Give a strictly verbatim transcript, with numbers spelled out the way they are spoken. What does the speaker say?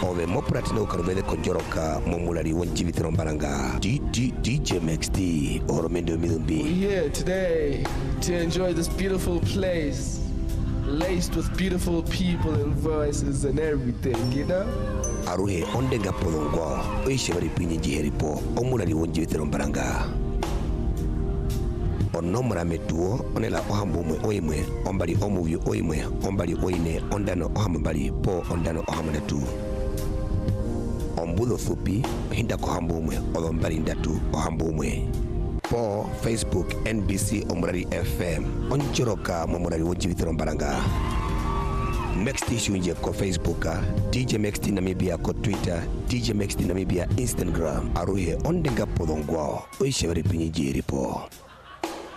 ove mopratino karubede konjoroka momulari wonji vitrombaranga D D DJ Max D oromendo midumbi. We're here today to enjoy this beautiful place, laced with beautiful people and voices and everything, you know? Aruhe ondenga polongo oishabari pinyi jiheripo omulari wonji vitrombaranga. Onomra metuo onela ohambumwe oimwe ombali omuvyo oimwe ombali oine ondano ohambali po ondano ohamanatu ombulo fupi hinda kohambumwe olombali ndatu ohambumwe po Facebook N B C Omurari F M onchoroka momurari wonji vitrombaranga. Max D shunje ko Facebook, D J Max D Namibia ko Twitter, D J Max D Namibia Instagram. Aruhe ondenga polongo oishabari pinyi jiheripo.